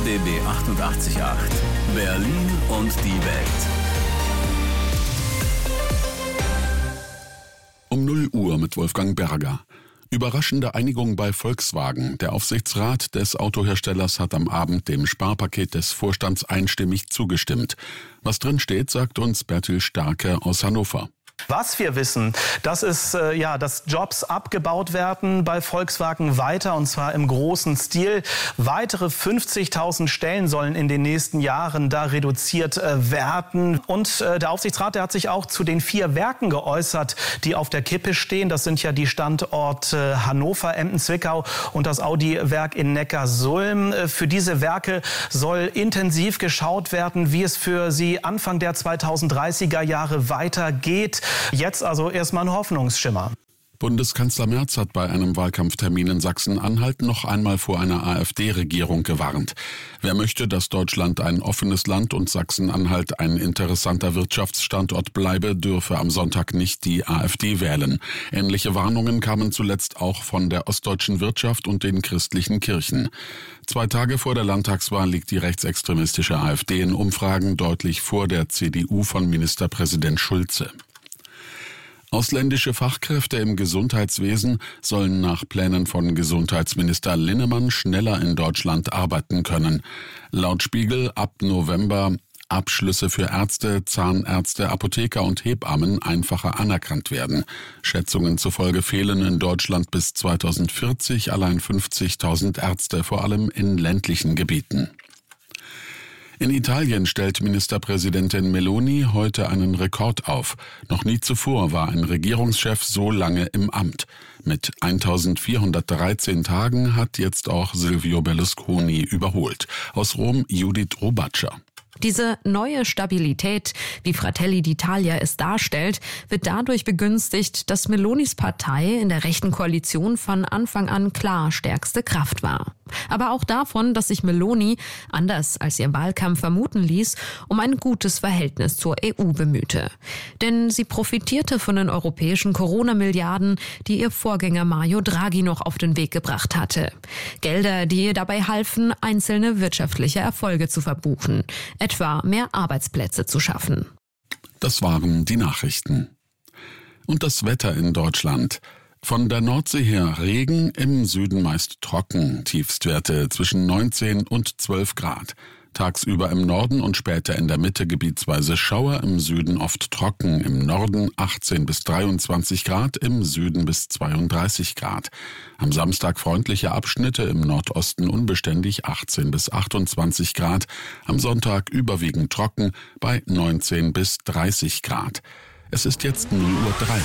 RBB 888. Berlin und die Welt. Um 0 Uhr mit Wolfgang Berger. Überraschende Einigung bei Volkswagen. Der Aufsichtsrat des Autoherstellers hat am Abend dem Sparpaket des Vorstands einstimmig zugestimmt. Was drin steht, sagt uns Bertil Starke aus Hannover. Was wir wissen, das ist, dass Jobs abgebaut werden bei Volkswagen weiter, und zwar im großen Stil. Weitere 50.000 Stellen sollen in den nächsten Jahren da reduziert werden. Und der Aufsichtsrat, der hat sich auch zu den 4 Werken geäußert, die auf der Kippe stehen. Das sind ja die Standorte Hannover, Emden, Zwickau und das Audi-Werk in Neckarsulm. Für diese Werke soll intensiv geschaut werden, wie es für sie Anfang der 2030er Jahre weitergeht. Jetzt also erstmal ein Hoffnungsschimmer. Bundeskanzler Merz hat bei einem Wahlkampftermin in Sachsen-Anhalt noch einmal vor einer AfD-Regierung gewarnt. Wer möchte, dass Deutschland ein offenes Land und Sachsen-Anhalt ein interessanter Wirtschaftsstandort bleibe, dürfe am Sonntag nicht die AfD wählen. Ähnliche Warnungen kamen zuletzt auch von der ostdeutschen Wirtschaft und den christlichen Kirchen. 2 Tage vor der Landtagswahl liegt die rechtsextremistische AfD in Umfragen deutlich vor der CDU von Ministerpräsident Schulze. Ausländische Fachkräfte im Gesundheitswesen sollen nach Plänen von Gesundheitsminister Linnemann schneller in Deutschland arbeiten können. Laut Spiegel ab November Abschlüsse für Ärzte, Zahnärzte, Apotheker und Hebammen einfacher anerkannt werden. Schätzungen zufolge fehlen in Deutschland bis 2040 allein 50.000 Ärzte, vor allem in ländlichen Gebieten. In Italien stellt Ministerpräsidentin Meloni heute einen Rekord auf. Noch nie zuvor war ein Regierungschef so lange im Amt. Mit 1413 Tagen hat jetzt auch Silvio Berlusconi überholt. Aus Rom Judith Robatscher. Diese neue Stabilität, wie Fratelli d'Italia es darstellt, wird dadurch begünstigt, dass Melonis Partei in der rechten Koalition von Anfang an klar stärkste Kraft war. Aber auch davon, dass sich Meloni, anders als ihr Wahlkampf vermuten ließ, um ein gutes Verhältnis zur EU bemühte. Denn sie profitierte von den europäischen Corona-Milliarden, die ihr Vorgänger Mario Draghi noch auf den Weg gebracht hatte. Gelder, die ihr dabei halfen, einzelne wirtschaftliche Erfolge zu verbuchen, etwa mehr Arbeitsplätze zu schaffen. Das waren die Nachrichten. Und das Wetter in Deutschland. Von der Nordsee her Regen, im Süden meist trocken, Tiefstwerte zwischen 19 und 12 Grad. Tagsüber im Norden und später in der Mitte gebietsweise Schauer, im Süden oft trocken, im Norden 18 bis 23 Grad, im Süden bis 32 Grad. Am Samstag freundliche Abschnitte, im Nordosten unbeständig 18 bis 28 Grad, am Sonntag überwiegend trocken bei 19 bis 30 Grad. Es ist jetzt 0:03 Uhr.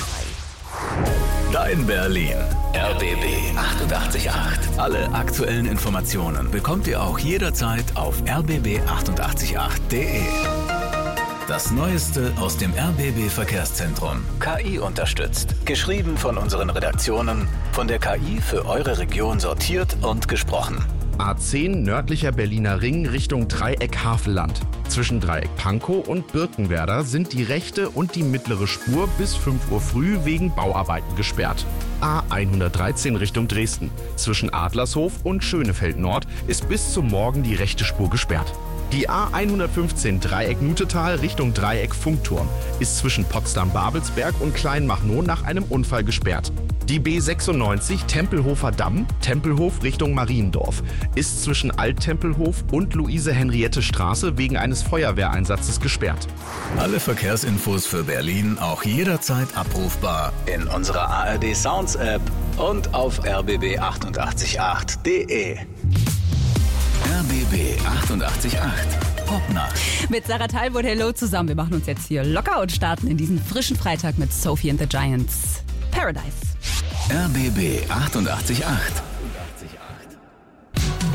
Dein Berlin. RBB 888. Alle aktuellen Informationen bekommt ihr auch jederzeit auf rbb888.de. Das Neueste aus dem RBB Verkehrszentrum. KI unterstützt. Geschrieben von unseren Redaktionen, von der KI für eure Region sortiert und gesprochen. A10 nördlicher Berliner Ring Richtung Dreieck Havelland. Zwischen Dreieck Pankow und Birkenwerder sind die rechte und die mittlere Spur bis 5 Uhr früh wegen Bauarbeiten gesperrt. A113 Richtung Dresden. Zwischen Adlershof und Schönefeld Nord ist bis zum Morgen die rechte Spur gesperrt. Die A115 Dreieck Nutetal Richtung Dreieck Funkturm ist zwischen Potsdam-Babelsberg und Kleinmachnow nach einem Unfall gesperrt. Die B96 Tempelhofer Damm, Tempelhof Richtung Mariendorf, ist zwischen Alt-Tempelhof und Luise-Henriette-Straße wegen eines Feuerwehreinsatzes gesperrt. Alle Verkehrsinfos für Berlin auch jederzeit abrufbar in unserer ARD Sounds App und auf rbb888.de. RBB 888 Popnacht. Mit Sarah Talbot, hello zusammen. Wir machen uns jetzt hier locker und starten in diesen frischen Freitag mit Sophie and the Giants. Paradise. RBB 888